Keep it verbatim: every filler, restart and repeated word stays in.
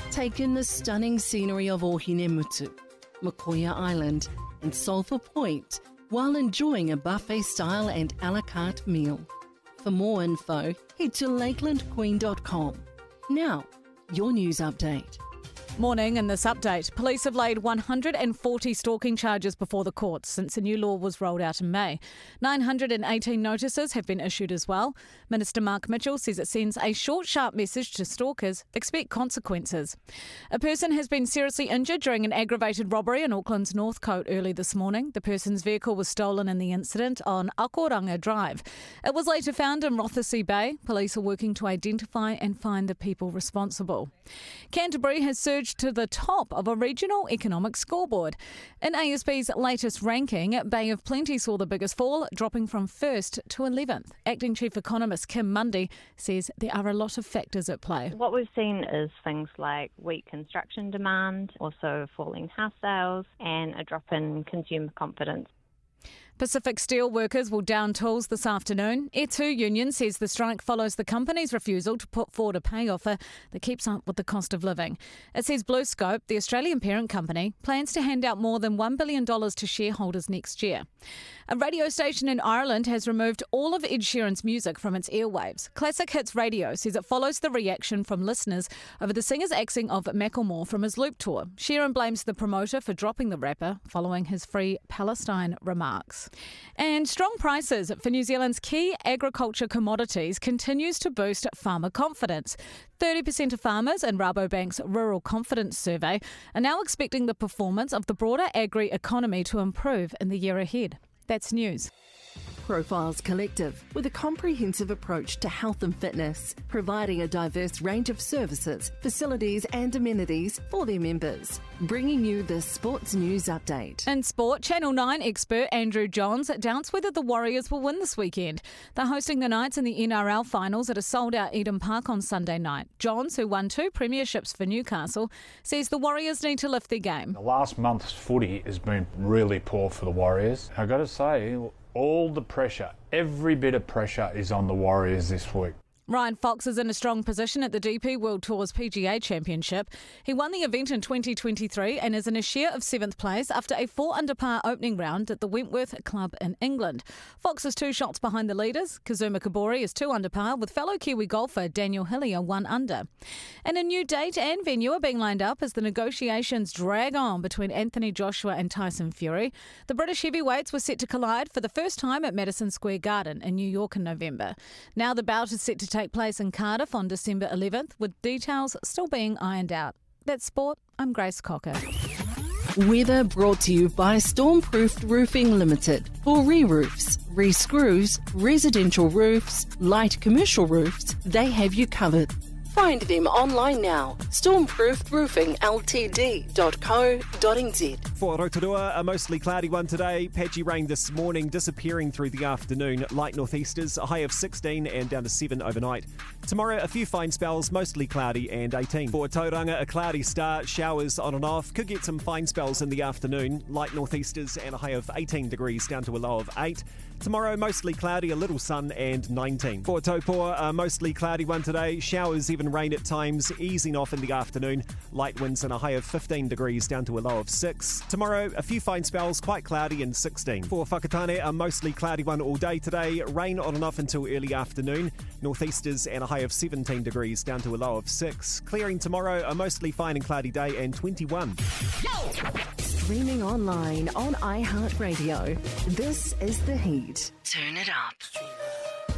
Take in the stunning scenery of Ohinemutu, Makoia Island and Sulphur Point while enjoying a buffet-style and a la carte meal. For more info, head to lakeland queen dot com. Now, your news update. Morning. In this update, police have laid one hundred forty stalking charges before the courts since a new law was rolled out in May. nine hundred eighteen notices have been issued as well. Minister Mark Mitchell says it sends a short, sharp message to stalkers: expect consequences. A person has been seriously injured during an aggravated robbery in Auckland's Northcote early this morning. The person's vehicle was stolen in the incident on Akoranga Drive. It was later found in Rothesay Bay. Police are working to identify and find the people responsible. Canterbury has surged to the top of a regional economic scoreboard. In A S B's latest ranking, Bay of Plenty saw the biggest fall, dropping from first to eleventh. Acting Chief Economist Kim Mundy says there are a lot of factors at play. What we've seen is things like weak construction demand, also falling house sales, and a drop in consumer confidence. Pacific Steel workers will down tools this afternoon. Air two Union says the strike follows the company's refusal to put forward a pay offer that keeps up with the cost of living. It says BlueScope, the Australian parent company, plans to hand out more than one billion dollars to shareholders next year. A radio station in Ireland has removed all of Ed Sheeran's music from its airwaves. Classic Hits Radio says it follows the reaction from listeners over the singer's axing of Macklemore from his Loop tour. Sheeran blames the promoter for dropping the rapper following his Free Palestine remarks. And strong prices for New Zealand's key agriculture commodities continues to boost farmer confidence. thirty percent of farmers in Rabobank's Rural Confidence Survey are now expecting the performance of the broader agri-economy to improve in the year ahead. That's news. Profiles Collective, with a comprehensive approach to health and fitness, providing a diverse range of services, facilities and amenities for their members. Bringing you the Sports News Update. In sport, Channel nine expert Andrew Johns doubts whether the Warriors will win this weekend. They're hosting the Knights in the N R L finals at a sold-out Eden Park on Sunday night. Johns, who won two premierships for Newcastle, says the Warriors need to lift their game. The last month's footy has been really poor for the Warriors. I've got to say, all the pressure, every bit of pressure is on the Warriors this week. Ryan Fox is in a strong position at the D P World Tour's P G A Championship. He won the event in twenty twenty-three and is in a share of seventh place after a four under par opening round at the Wentworth Club in England. Fox is two shots behind the leaders. Kazuma Kobori is two under par with fellow Kiwi golfer Daniel Hillier one under. And a new date and venue are being lined up as the negotiations drag on between Anthony Joshua and Tyson Fury. The British heavyweights were set to collide for the first time at Madison Square Garden in New York in November. Now the bout is set to take place in Cardiff on December eleventh, with details still being ironed out. That's sport. I'm Grace Cocker. Weather brought to you by Stormproofed Roofing Limited. For re-roofs, re-screws, residential roofs, light commercial roofs, they have you covered. Find them online now. stormproofed roofing l t d dot co dot n z. For Rotorua, a mostly cloudy one today. Patchy rain this morning, disappearing through the afternoon. Light northeasters, a high of sixteen and down to seven overnight. Tomorrow, a few fine spells, mostly cloudy and eighteen. For Tauranga, a cloudy start, showers on and off. Could get some fine spells in the afternoon. Light northeasters and a high of eighteen degrees down to a low of eight. Tomorrow, mostly cloudy, a little sun and nineteen. For Taupoa, a mostly cloudy one today. Showers, even rain at times, easing off in the afternoon. Light winds and a high of fifteen degrees down to a low of six. Tomorrow, a few fine spells, quite cloudy and sixteen. For Whakatane, a mostly cloudy one all day today. Rain on and off until early afternoon. Northeasters and a high of seventeen degrees down to a low of six. Clearing tomorrow, a mostly fine and cloudy day and twenty-one. Streaming online on iHeartRadio. This is The Heat. Turn it up.